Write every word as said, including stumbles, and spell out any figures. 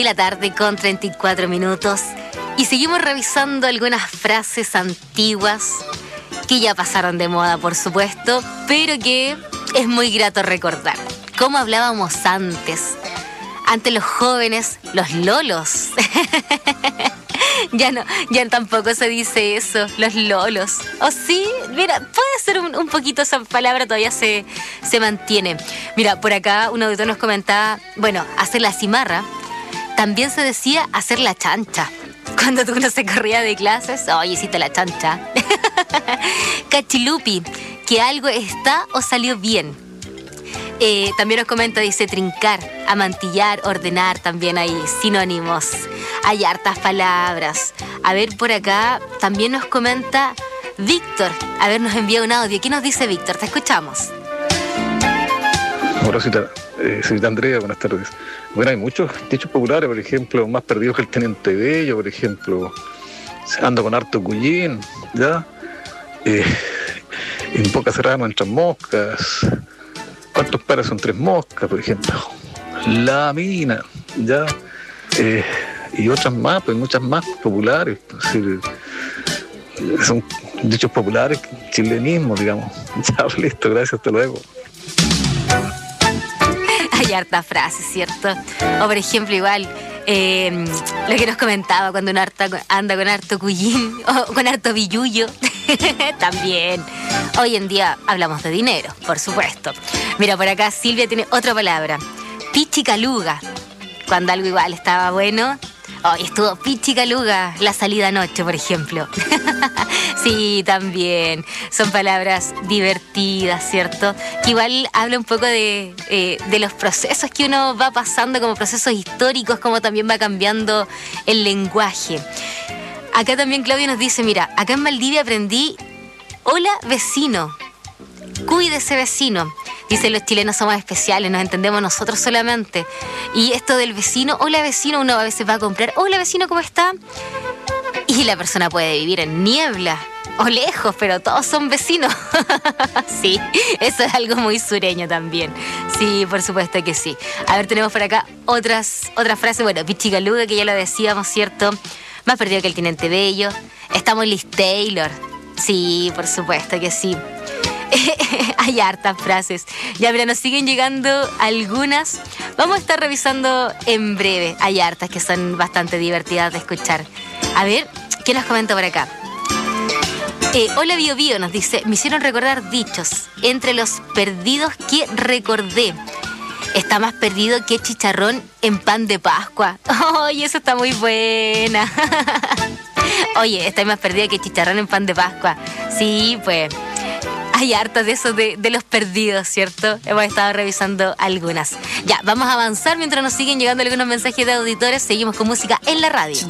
de la tarde con treinta y cuatro minutos y seguimos revisando algunas frases antiguas que ya pasaron de moda, por supuesto, pero que es muy grato recordar. ¿Cómo hablábamos antes? Antes los jóvenes, los lolos. Ya no, ya tampoco se dice eso, los lolos. O sí, mira, puede ser un, un poquito esa palabra, todavía se, se mantiene. Mira, por acá un auditor nos comentaba, bueno, hacer la cimarra. También se decía hacer la chancha. Cuando uno se corría de clases, oye, hiciste la chancha. Cachilupi, que algo está o salió bien. Eh, también nos comenta, dice trincar, amantillar, ordenar, también hay sinónimos. Hay hartas palabras. A ver, por acá también nos comenta Víctor. A ver, nos envía un audio. ¿Qué nos dice Víctor? Te escuchamos. Hola, eh, señorita Andrea, buenas tardes. Bueno, hay muchos dichos populares, por ejemplo, más perdidos que el teniente Bello, por ejemplo. Ando con harto cullín, ¿ya? Eh, en boca cerrada no entran moscas. ¿Cuántos pares son tres moscas, por ejemplo? La mina, ¿ya? Eh, y otras más, pues muchas más populares. Pues, eh, son dichos populares, chilenismo, digamos. Ya, listo, gracias, hasta luego. Hay harta frase, ¿cierto? O por ejemplo, igual, eh, lo que nos comentaba cuando uno harta, anda con harto cuyín o con harto billullo. También. Hoy en día hablamos de dinero, por supuesto. Mira, por acá Silvia tiene otra palabra. Pichicaluga. Cuando algo igual estaba bueno. Hoy estuvo pichicaluga la salida anoche, por ejemplo. Sí, también. Son palabras divertidas, ¿cierto? Que igual habla un poco de, eh, de los procesos que uno va pasando, como procesos históricos, como también va cambiando el lenguaje. Acá también Claudia nos dice, mira, acá en Valdivia aprendí, hola vecino, cuídese vecino. Dice, los chilenos somos especiales, nos entendemos nosotros solamente. Y esto del vecino, hola vecino, uno a veces va a comprar, hola vecino, ¿cómo está? Y la persona puede vivir en niebla o lejos, pero todos son vecinos. Sí, eso es algo muy sureño también. Sí, por supuesto que sí. A ver, tenemos por acá otras, otras frases. Bueno, pichicaluga, que ya lo decíamos, ¿cierto? Más perdido que el teniente Bello. Estamos Liz Taylor. Sí, por supuesto que sí. Hay hartas frases. Ya, mira, nos siguen llegando algunas. Vamos a estar revisando en breve. Hay hartas que son bastante divertidas de escuchar. A ver, ¿qué nos comenta por acá? Eh, hola Bio Bio, nos dice, me hicieron recordar dichos. Entre los perdidos que recordé, está más perdido que chicharrón en pan de Pascua. Oye, eso está muy buena. Oye, está más perdida que chicharrón en pan de Pascua. Sí, pues hay hartas de esos de, de los perdidos, ¿cierto? Hemos estado revisando algunas. Ya, vamos a avanzar mientras nos siguen llegando algunos mensajes de auditores. Seguimos con música en la radio.